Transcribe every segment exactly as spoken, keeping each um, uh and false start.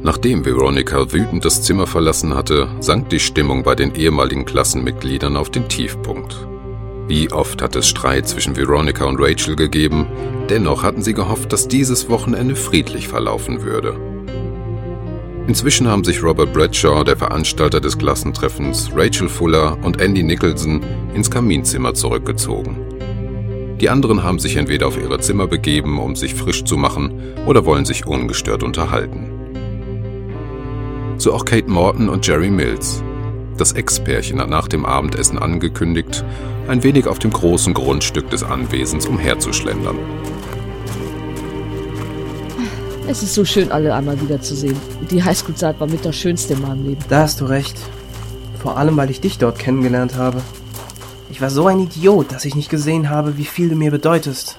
Nachdem Veronica wütend das Zimmer verlassen hatte, sank die Stimmung bei den ehemaligen Klassenmitgliedern auf den Tiefpunkt. Wie oft hat es Streit zwischen Veronica und Rachel gegeben, dennoch hatten sie gehofft, dass dieses Wochenende friedlich verlaufen würde. Inzwischen haben sich Robert Bradshaw, der Veranstalter des Klassentreffens, Rachel Fuller und Andy Nicholson ins Kaminzimmer zurückgezogen. Die anderen haben sich entweder auf ihre Zimmer begeben, um sich frisch zu machen, oder wollen sich ungestört unterhalten. So auch Kate Morton und Jerry Mills. Das Ex-Pärchen hat nach dem Abendessen angekündigt, ein wenig auf dem großen Grundstück des Anwesens umherzuschlendern. Es ist so schön, alle einmal wiederzusehen. Die Highschool-Zeit war mit das Schönste in meinem Leben. Da hast du recht. Vor allem, weil ich dich dort kennengelernt habe. Ich war so ein Idiot, dass ich nicht gesehen habe, wie viel du mir bedeutest.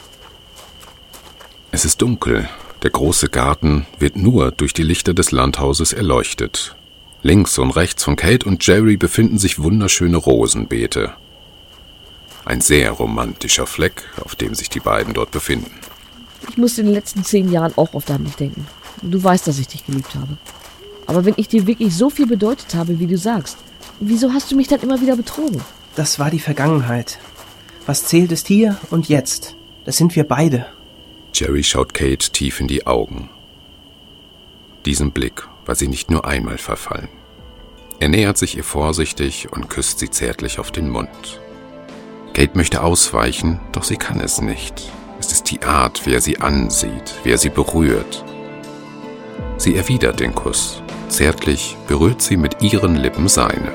Es ist dunkel. Der große Garten wird nur durch die Lichter des Landhauses erleuchtet. Links und rechts von Kate und Jerry befinden sich wunderschöne Rosenbeete. Ein sehr romantischer Fleck, auf dem sich die beiden dort befinden. Ich musste in den letzten zehn Jahren auch oft an dich denken. Du weißt, dass ich dich geliebt habe. Aber wenn ich dir wirklich so viel bedeutet habe, wie du sagst, wieso hast du mich dann immer wieder betrogen? Das war die Vergangenheit. Was zählt ist hier und jetzt. Das sind wir beide. Jerry schaut Kate tief in die Augen. Diesen Blick war sie nicht nur einmal verfallen. Er nähert sich ihr vorsichtig und küsst sie zärtlich auf den Mund. Kate möchte ausweichen, doch sie kann es nicht. Es ist die Art, wie er sie ansieht, wie er sie berührt. Sie erwidert den Kuss. Zärtlich berührt sie mit ihren Lippen seine.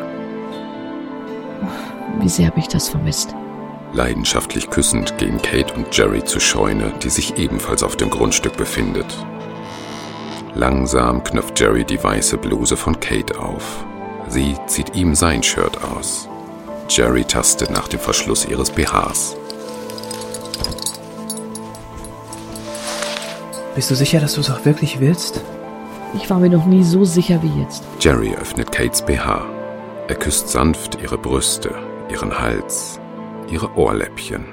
Wie sehr habe ich das vermisst. Leidenschaftlich küssend gehen Kate und Jerry zur Scheune, die sich ebenfalls auf dem Grundstück befindet. Langsam knöpft Jerry die weiße Bluse von Kate auf. Sie zieht ihm sein Shirt aus. Jerry tastet nach dem Verschluss ihres B Hs. Bist du sicher, dass du es auch wirklich willst? Ich war mir noch nie so sicher wie jetzt. Jerry öffnet Kates B H. Er küsst sanft ihre Brüste, ihren Hals, ihre Ohrläppchen.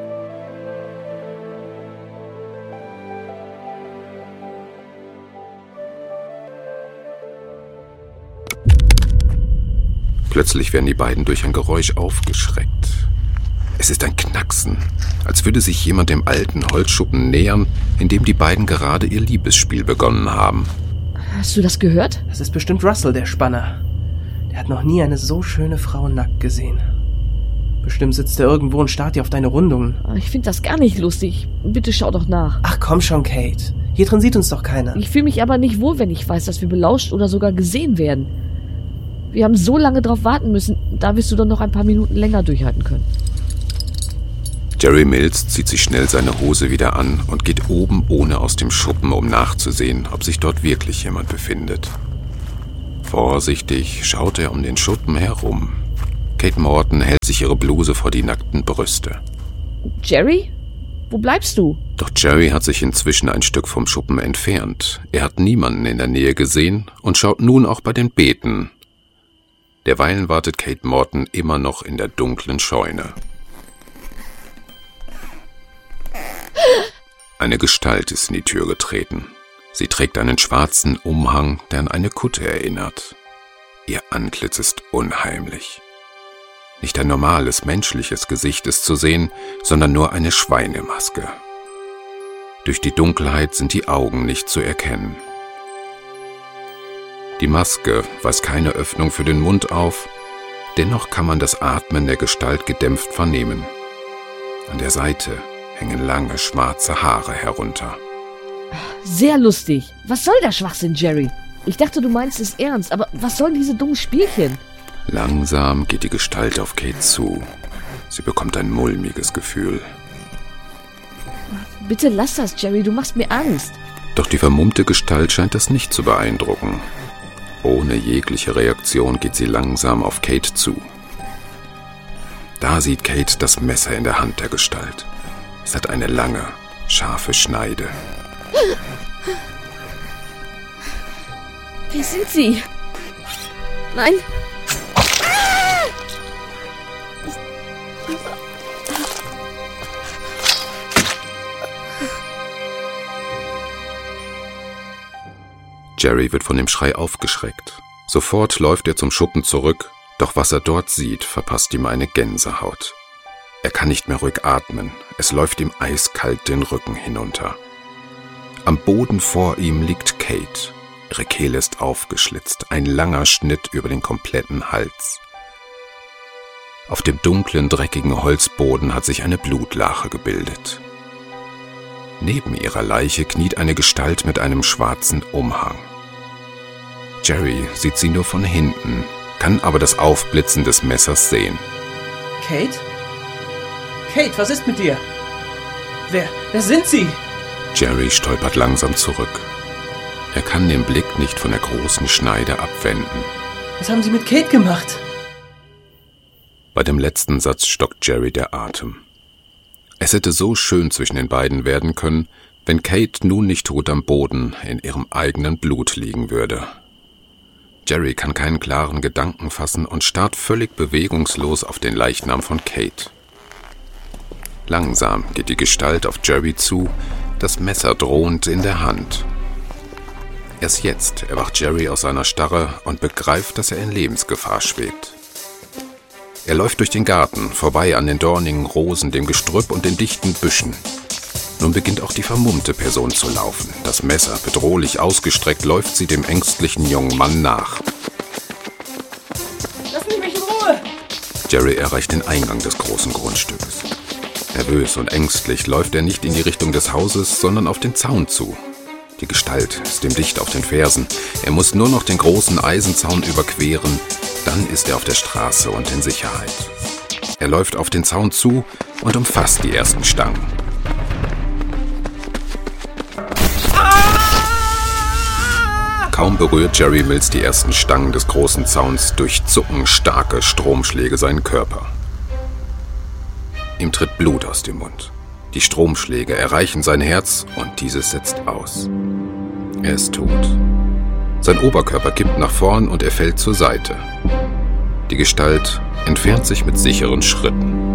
Plötzlich werden die beiden durch ein Geräusch aufgeschreckt. Es ist ein Knacksen, als würde sich jemand dem alten Holzschuppen nähern, in dem die beiden gerade ihr Liebesspiel begonnen haben. Hast du das gehört? Das ist bestimmt Russell, der Spanner. Der hat noch nie eine so schöne Frau nackt gesehen. Bestimmt sitzt er irgendwo und starrt dir auf deine Rundungen. Ich finde das gar nicht lustig. Bitte schau doch nach. Ach komm schon, Kate. Hier drin sieht uns doch keiner. Ich fühle mich aber nicht wohl, wenn ich weiß, dass wir belauscht oder sogar gesehen werden. Wir haben so lange drauf warten müssen. Da wirst du doch noch ein paar Minuten länger durchhalten können. Jerry Mills zieht sich schnell seine Hose wieder an und geht oben ohne aus dem Schuppen, um nachzusehen, ob sich dort wirklich jemand befindet. Vorsichtig schaut er um den Schuppen herum. Kate Morton hält sich ihre Bluse vor die nackten Brüste. Jerry? Wo bleibst du? Doch Jerry hat sich inzwischen ein Stück vom Schuppen entfernt. Er hat niemanden in der Nähe gesehen und schaut nun auch bei den Beeten. Derweilen wartet Kate Morton immer noch in der dunklen Scheune. Eine Gestalt ist in die Tür getreten. Sie trägt einen schwarzen Umhang, der an eine Kutte erinnert. Ihr Antlitz ist unheimlich. Nicht ein normales, menschliches Gesicht ist zu sehen, sondern nur eine Schweinemaske. Durch die Dunkelheit sind die Augen nicht zu erkennen. Die Maske weist keine Öffnung für den Mund auf, dennoch kann man das Atmen der Gestalt gedämpft vernehmen. An der Seite hängen lange, schwarze Haare herunter. Sehr lustig. Was soll der Schwachsinn, Jerry? Ich dachte, du meinst es ernst, aber was sollen diese dummen Spielchen? Langsam geht die Gestalt auf Kate zu. Sie bekommt ein mulmiges Gefühl. Bitte lass das, Jerry, du machst mir Angst. Doch die vermummte Gestalt scheint das nicht zu beeindrucken. Ohne jegliche Reaktion geht sie langsam auf Kate zu. Da sieht Kate das Messer in der Hand der Gestalt. Es hat eine lange, scharfe Schneide. Wer sind Sie? Nein. Jerry wird von dem Schrei aufgeschreckt. Sofort läuft er zum Schuppen zurück, doch was er dort sieht, verpasst ihm eine Gänsehaut. Er kann nicht mehr ruhig atmen, es läuft ihm eiskalt den Rücken hinunter. Am Boden vor ihm liegt Kate. Ihre Kehle ist aufgeschlitzt, ein langer Schnitt über den kompletten Hals. Auf dem dunklen, dreckigen Holzboden hat sich eine Blutlache gebildet. Neben ihrer Leiche kniet eine Gestalt mit einem schwarzen Umhang. Jerry sieht sie nur von hinten, kann aber das Aufblitzen des Messers sehen. Kate? Kate, was ist mit dir? Wer, wer sind Sie? Jerry stolpert langsam zurück. Er kann den Blick nicht von der großen Schneide abwenden. Was haben Sie mit Kate gemacht? Bei dem letzten Satz stockt Jerry der Atem. Es hätte so schön zwischen den beiden werden können, wenn Kate nun nicht tot am Boden in ihrem eigenen Blut liegen würde. Jerry kann keinen klaren Gedanken fassen und starrt völlig bewegungslos auf den Leichnam von Kate. Langsam geht die Gestalt auf Jerry zu, das Messer drohend in der Hand. Erst jetzt erwacht Jerry aus seiner Starre und begreift, dass er in Lebensgefahr schwebt. Er läuft durch den Garten, vorbei an den dornigen Rosen, dem Gestrüpp und den dichten Büschen. Nun beginnt auch die vermummte Person zu laufen. Das Messer bedrohlich ausgestreckt läuft sie dem ängstlichen jungen Mann nach. Lassen Sie mich in Ruhe! Jerry erreicht den Eingang des großen Grundstückes. Nervös und ängstlich läuft er nicht in die Richtung des Hauses, sondern auf den Zaun zu. Die Gestalt ist ihm dicht auf den Fersen. Er muss nur noch den großen Eisenzaun überqueren, dann ist er auf der Straße und in Sicherheit. Er läuft auf den Zaun zu und umfasst die ersten Stangen. Kaum berührt Jerry Mills die ersten Stangen des großen Zauns, durchzucken starke Stromschläge seinen Körper. Ihm tritt Blut aus dem Mund. Die Stromschläge erreichen sein Herz und dieses setzt aus. Er ist tot. Sein Oberkörper kippt nach vorn und er fällt zur Seite. Die Gestalt entfernt sich mit sicheren Schritten.